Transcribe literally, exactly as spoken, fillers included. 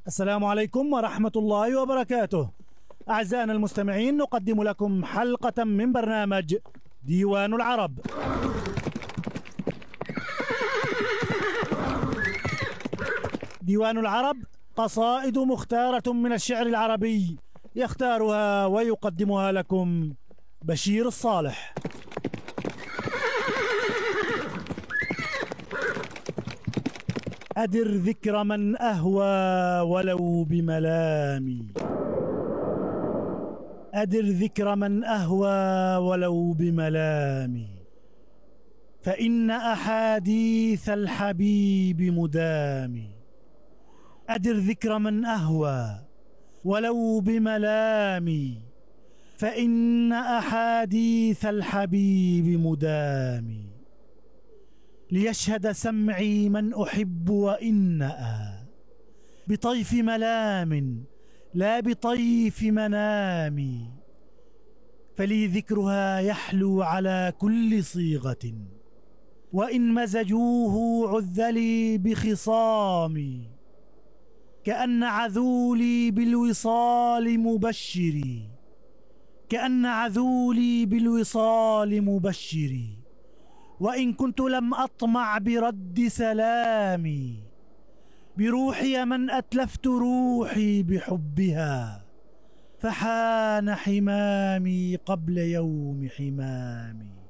السلام عليكم ورحمة الله وبركاته. أعزائنا المستمعين، نقدم لكم حلقة من برنامج ديوان العرب. ديوان العرب قصائد مختارة من الشعر العربي، يختارها ويقدمها لكم بشير الصالح. أدر ذكر من أهوى ولو بملامي، أدر ذكر من أهوى ولو بملامي، فإن أحاديث الحبيب مدامي. أدر ذكر من أهوى ولو بملامي، فإن أحاديث الحبيب مدامي. ليشهد سمعي من أحب وإنأ بطيف ملام لا بطيف منام، فلي ذكرها يحلو على كل صيغة، وإن مزجوه عذلي بخصامي. كأن عذولي بالوصال مبشري، كأن عذولي بالوصال مبشري، وإن كنت لم أطمع برد سلامي. بروحي من أتلفت روحي بحبها، فحان حمامي قبل يوم حمامي.